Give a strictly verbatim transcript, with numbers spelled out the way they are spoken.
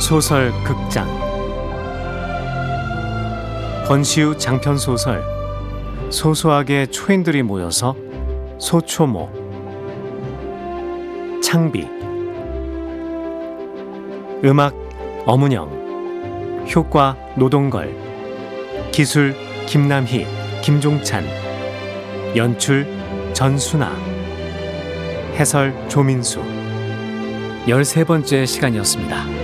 소설 극장 권시우 장편소설 소소하게 초인들이 모여서 소초모. 창비. 음악 엄은영. 효과 노동걸. 기술 김남희, 김종찬. 연출 전순아. 해설 조민수. 열세 번째 시간이었습니다.